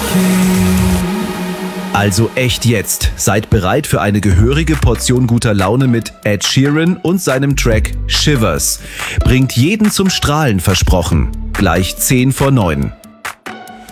Also echt jetzt. Seid bereit für eine gehörige Portion guter Laune mit Ed Sheeran und seinem Track Shivers. Bringt jeden zum Strahlen versprochen. Gleich 10 vor 9.